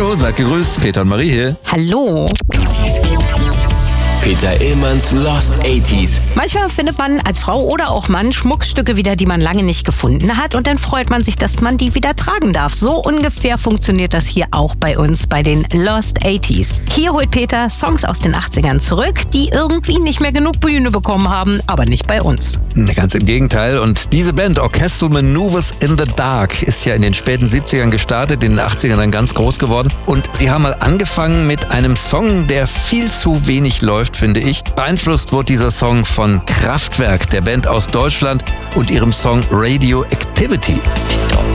Hallo, sag gegrüßt, Peter und Marie hier. Hallo. Peter Illmanns Lost 80s. Manchmal findet man als Frau oder auch Mann Schmuckstücke wieder, die man lange nicht gefunden hat, und dann freut man sich, dass man die wieder tragen darf. So ungefähr funktioniert das hier auch bei uns, bei den Lost 80s. Hier holt Peter Songs aus den 80ern zurück, die irgendwie nicht mehr genug Bühne bekommen haben, aber nicht bei uns. Ganz im Gegenteil. Und diese Band Orchestral Maneuvers in the Dark ist ja in den späten 70ern gestartet, in den 80ern dann ganz groß geworden. Und sie haben mal angefangen mit einem Song, der viel zu wenig läuft, finde ich. Beeinflusst wurde dieser Song von Kraftwerk, der Band aus Deutschland, und ihrem Song Radioactivity.